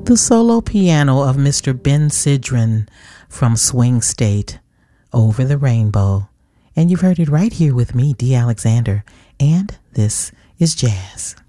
The solo piano of Mr. Ben Sidran from Swing State, Over the Rainbow. And you've heard it right here with me, Dee Alexander, and this is Jazz.